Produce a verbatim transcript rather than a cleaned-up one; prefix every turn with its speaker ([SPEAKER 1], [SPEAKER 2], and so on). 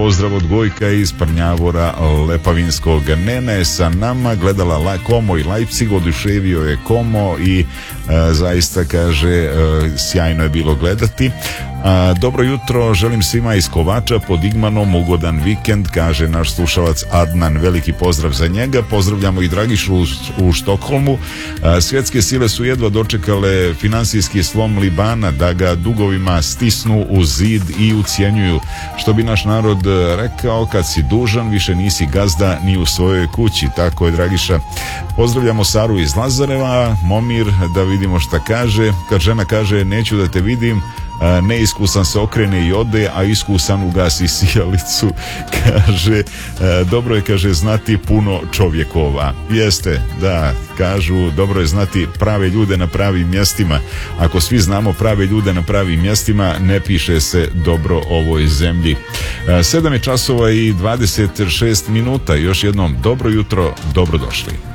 [SPEAKER 1] pozdrav od Gojka iz Prnjavora Lepavinskog. Nena je sa nama, gledala La Como i Leipzig, oduševio je Como i e, zaista kaže e, sjajno je bilo gledati. A, dobro jutro, želim svima iz Kovača pod Igmanom ugodan vikend, kaže naš slušalac Adnan, veliki pozdrav za njega. Pozdravljamo i Dragišu u, u Štokholmu. A, svjetske sile su jedva dočekale finansijski slom Libana da ga dugovima stisnu u zid i ucijenjuju. Što bi naš narod rekao, kad si dužan više nisi gazda ni u svojoj kući. Tako je, Dragiša. Pozdravljamo Saru iz Lazareva. Momir, da vidimo šta kaže. Kad žena kaže neću da te vidim, neiskusan se okrene i ode, a iskusan ugasi sijalicu. Kaže, dobro je, kaže, znati puno čovjekova. Jeste, da, kažu, dobro je znati prave ljude na pravim mjestima. Ako svi znamo prave ljude na pravim mjestima, ne piše se dobro ovoj zemlji. sedam je časova i dvadeset šest minuta. Još jednom dobro jutro, dobrodošli.